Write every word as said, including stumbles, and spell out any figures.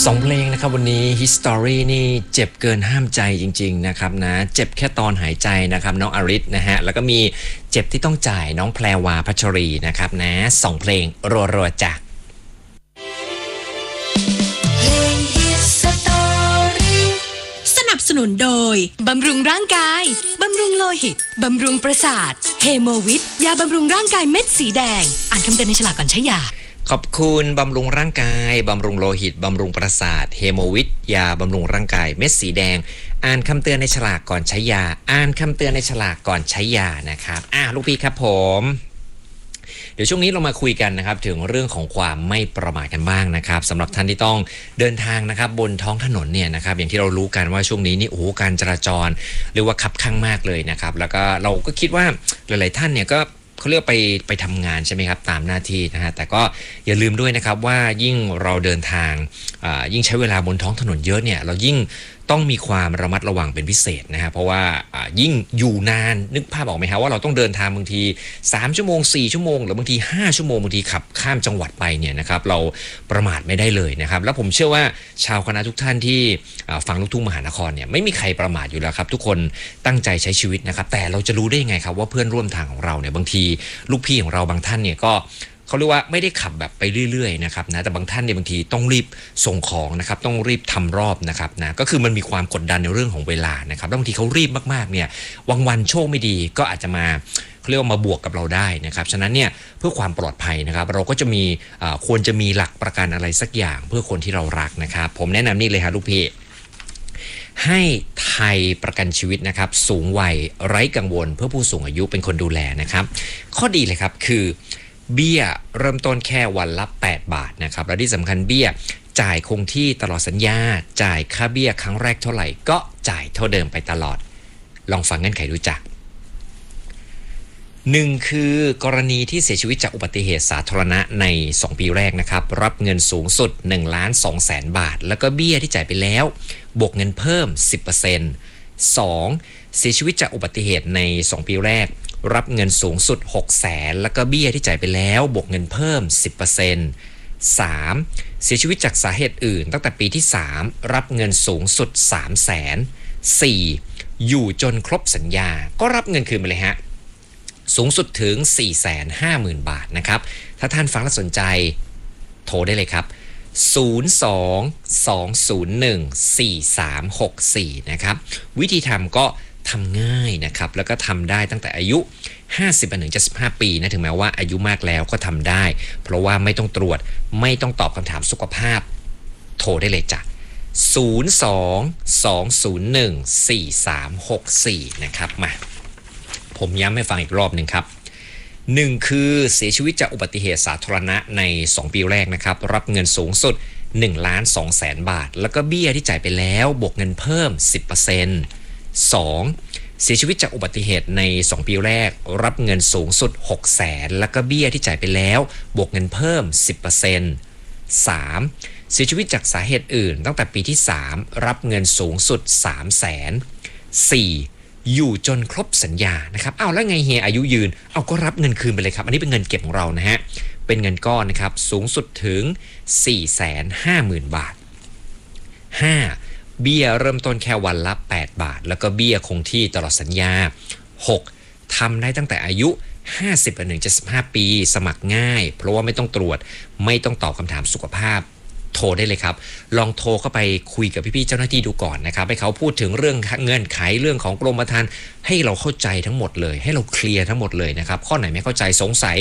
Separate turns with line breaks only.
สองเพลงนะครับวันนี้ History นี่เจ็บเกินห้ามใจจริงๆนะครับนะเจ็บแค่ตอนหายใจนะครับน้องอริสนะฮะแล้วก็มีเจ็บที่ต้องจ่ายน้องแพรวาพัชรีนะครับนะสองเพลงรัวๆจ้ะ
สนับสนุนโดยบำรุงร่างกายบำรุงโลหิตบำรุงประสาทเฮโมวิทยาบำรุงร่างกายเม็ดสีแดงอ่านคำเตือนในฉลากก่อนใช้ยา
ขอบคุณบำรุงร่างกายบำรุงโลหิตบำรุงประสาทเฮโมวิทยาบำรุงร่างกายเม็ดสีแดงอ่านคำเตือนในฉลากก่อนใช้ยาอ่านคำเตือนในฉลากก่อนใช้ยานะครับอ่ะลูกพี่ครับผมเดี๋ยวช่วงนี้เรามาคุยกันนะครับถึงเรื่องของความไม่ประมาทกันบ้างนะครับสำหรับท่านที่ต้องเดินทางนะครับบนท้องถนนเนี่ยนะครับอย่างที่เรารู้กันว่าช่วงนี้นี่โอ้โหการจราจรเรียกว่าคับคั่งมากเลยนะครับแล้วก็เราก็คิดว่าหลายๆท่านเนี่ยก็เขาเรียกไปไปทำงานใช่ไหมครับตามหน้าที่นะฮะแต่ก็อย่าลืมด้วยนะครับว่ายิ่งเราเดินทางยิ่งใช้เวลาบนท้องถนนเยอะเนี่ยเรายิ่งต้องมีความระมัดระวังเป็นพิเศษนะฮะเพราะว่ายิ่งอยู่นานนึกภาพออกไหมครับว่าเราต้องเดินทางบางทีสามชั่วโมงสี่ชั่วโมงหรือบางทีห้าชั่วโมงบางทีขับข้ามจังหวัดไปเนี่ยนะครับเราประมาทไม่ได้เลยนะครับแล้วผมเชื่อว่าชาวคณะทุกท่านที่ฟังลูกทุ่งมหานครเนี่ยไม่มีใครประมาทอยู่แล้วครับทุกคนตั้งใจใช้ชีวิตนะครับแต่เราจะรู้ได้ยังไงครับว่าเพื่อนร่วมทางของเราเนี่ยบางทีลูกพี่ของเราบางท่านเนี่ยก็เขาเรียกว่าไม่ได้ขับแบบไปเรื่อยๆนะครับนะแต่บางท่านเนี่ยบางทีต้องรีบส่งของนะครับต้องรีบทำรอบนะครับนะก็คือมันมีความกดดันในเรื่องของเวลานะครับบางทีเขารีบมากๆเนี่ยวันวันโชคไม่ดีก็อาจจะมาเขาเรียกว่ามาบวกกับเราได้นะครับฉะนั้นเนี่ยเพื่อความปลอดภัยนะครับเราก็จะมีควรจะมีหลักประกันอะไรสักอย่างเพื่อคนที่เรารักนะครับผมแนะนำนี่เลยครับลูกพี่ให้ไทยประกันชีวิตนะครับสูงวัยไร้กังวลเพื่อผู้สูงอายุเป็นคนดูแลนะครับข้อดีเลยครับคือเบี้ยเริ่มต้นแค่วันละแปดบาทนะครับและที่สำคัญเบี้ยจ่ายคงที่ตลอดสัญญาจ่ายค่าเบี้ยครั้งแรกเท่าไหร่ก็จ่ายเท่าเดิมไปตลอดลองฟังเงื่อนไขดูจ้ะหนึ่งคือกรณีที่เสียชีวิตจากอุบัติเหตุสาธารณะในสองปีแรกนะครับรับเงินสูงสุด หนึ่งล้านสองแสน บาทแล้วก็เบี้ยที่จ่ายไปแล้วบวกเงินเพิ่ม สิบเปอร์เซ็นต์ สองเสียชีวิตจากอุบัติเหตุในสองปีแรกรับเงินสูงสุด หกแสน แล้วก็เบี้ยที่จ่ายไปแล้วบวกเงินเพิ่ม สิบเปอร์เซ็นต์ สามเสียชีวิตจากสาเหตุอื่นตั้งแต่ปีที่สามรับเงินสูงสุด สามแสน สี่ อยู่จนครบสัญญาก็รับเงินคืนไปเลยฮะสูงสุดถึง สี่แสนห้าหมื่น บาทนะครับถ้าท่านฟังแล้วสนใจโทรได้เลยครับศูนย์ สอง สอง ศูนย์ หนึ่ง สี่ สาม หก สี่นะครับวิธีทำก็ทำง่ายนะครับแล้วก็ทำได้ตั้งแต่อายุห้าสิบถึงเจ็ดสิบห้าปีนะถึงแม้ว่าอายุมากแล้วก็ทำได้เพราะว่าไม่ต้องตรวจไม่ต้องตอบคำถามสุขภาพโทรได้เลยจ้ะศูนย์ สอง สอง ศูนย์ หนึ่ง สี่ สาม หก สี่นะครับมาผมย้ำให้ฟังอีกรอบหนึ่งครับหนึ่งคือเสียชีวิตจากอุบัติเหตุสาธารณะในสองปีแรกนะครับรับเงินสูงสุด หนึ่งล้านสองแสน บาทแล้วก็เบี้ยที่จ่ายไปแล้วบวกเงินเพิ่ม สิบเปอร์เซ็นต์ สองเสียชีวิตจากอุบัติเหตุในสองปีแรกรับเงินสูงสุด หกแสน แล้วก็เบี้ยที่จ่ายไปแล้วบวกเงินเพิ่ม สิบเปอร์เซ็นต์ สามเสียชีวิตจากสาเหตุอื่นตั้งแต่ปีที่สามรับเงินสูงสุด สามแสน สี่อยู่จนครบสัญญานะครับอ้าวแล้วไงเฮียอายุยืนเอาก็รับเงินคืนไปเลยครับอันนี้เป็นเงินเก็บของเรานะฮะเป็นเงินก้อนนะครับสูงสุดถึง สี่แสนห้าหมื่น บาท ห้าเบี้ยเริ่มต้นแค่วันละแปดบาทแล้วก็เบี้ยคงที่ตลอดสัญญา หกทำได้ตั้งแต่อายุห้าสิบถึงเจ็ดสิบห้าปีสมัครง่ายเพราะว่าไม่ต้องตรวจไม่ต้องตอบคำถามสุขภาพโทรได้เลยครับลองโทรเข้าไปคุยกับพี่ๆเจ้าหน้าที่ดูก่อนนะครับให้เขาพูดถึงเรื่องเงื่อนไขเรื่องของกรมธรรม์ให้เราเข้าใจทั้งหมดเลยให้เราเคลียร์ทั้งหมดเลยนะครับข้อไหนไม่เข้าใจสงสัย